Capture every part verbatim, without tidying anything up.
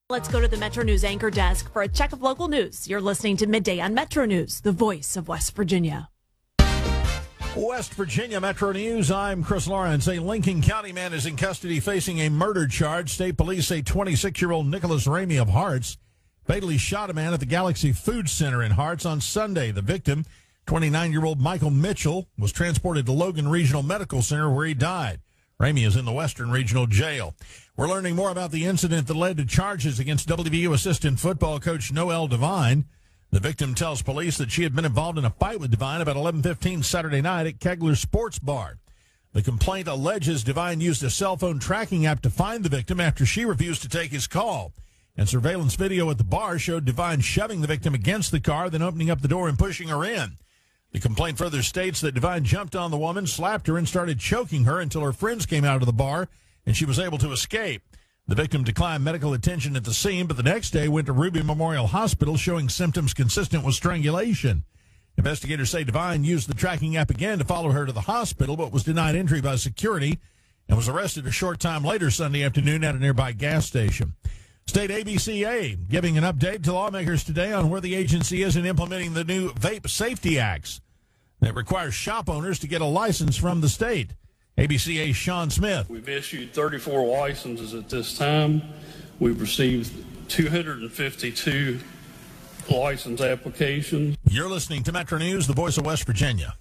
Let's go to the Metro News anchor desk for a check of local news. You're listening to Midday on Metro News, the voice of West Virginia. West Virginia Metro News, I'm Chris Lawrence. A Lincoln County man is in custody facing a murder charge. State police say twenty-six-year-old Nicholas Ramey of Harts fatally shot a man at the Galaxy Food Center in Harts on Sunday. The victim, twenty-nine-year-old Michael Mitchell, was transported to Logan Regional Medical Center where he died. Ramey is in the Western Regional Jail. We're learning more about the incident that led to charges against W V U assistant football coach Noelle Devine. The victim tells police that she had been involved in a fight with Devine about eleven fifteen Saturday night at Kegler Sports Bar. The complaint alleges Devine used a cell phone tracking app to find the victim after she refused to take his call. And surveillance video at the bar showed Devine shoving the victim against the car, then opening up the door and pushing her in. The complaint further states that Devine jumped on the woman, slapped her, and started choking her until her friends came out of the bar and she was able to escape. The victim declined medical attention at the scene, but the next day went to Ruby Memorial Hospital showing symptoms consistent with strangulation. Investigators say Devine used the tracking app again to follow her to the hospital, but was denied entry by security and was arrested a short time later Sunday afternoon at a nearby gas station. State A B C A giving an update to lawmakers today on where the agency is in implementing the new Vape Safety Acts that requires shop owners to get a license from the state. A B C A's Sean Smith. We've issued thirty-four licenses at this time. We've received two hundred fifty-two license applications. You're listening to Metro News, the voice of West Virginia.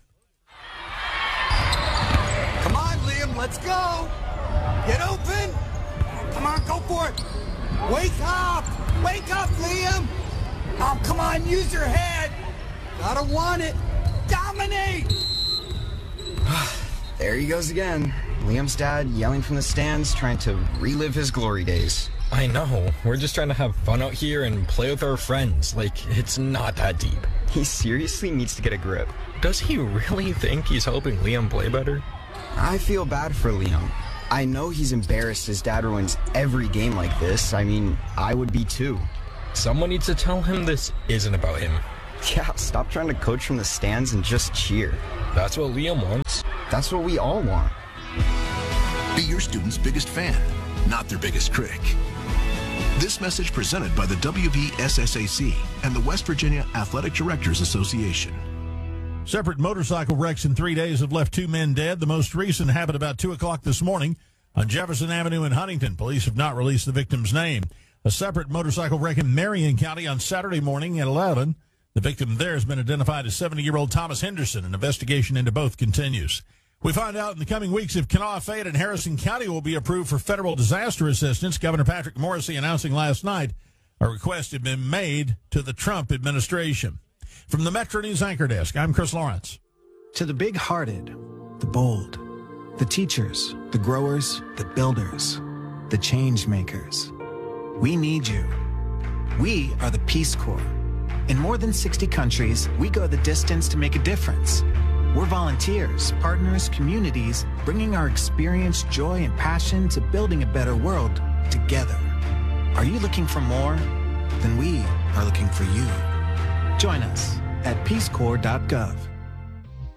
Come on, Liam, let's go. Get open. Come on, go for it. Wake up! Wake up, Liam! Oh, come on, use your head! Gotta want it! Dominate! There he goes again. Liam's dad yelling from the stands, trying to relive his glory days. I know. We're just trying to have fun out here and play with our friends. Like, it's not that deep. He seriously needs to get a grip. Does he really think he's helping Liam play better? I feel bad for Liam. I know he's embarrassed his dad ruins every game like this. I mean, I would be too. Someone needs to tell him this isn't about him. Yeah, stop trying to coach from the stands and just cheer. That's what Liam wants. That's what we all want. Be your student's biggest fan, not their biggest critic. This message presented by the W V S S A C and the West Virginia Athletic Directors Association. Separate motorcycle wrecks in three days have left two men dead. The most recent happened about two o'clock this morning on Jefferson Avenue in Huntington. Police have not released the victim's name. A separate motorcycle wreck in Marion County on Saturday morning at eleven. The victim there has been identified as seventy-year-old Thomas Henderson. An investigation into both continues. We find out in the coming weeks if Kanawha, Fayette, and Harrison County will be approved for federal disaster assistance. Governor Patrick Morrisey announcing last night a request had been made to the Trump administration. From the Metro News Anchor Desk, I'm Chris Lawrence. To the big-hearted, the bold, the teachers, the growers, the builders, the change makers, we need you. We are the Peace Corps. In more than sixty countries, we go the distance to make a difference. We're volunteers, partners, communities, bringing our experience, joy, and passion to building a better world together. Are you looking for more? Then we are looking for you. Join us at peace corps dot gov.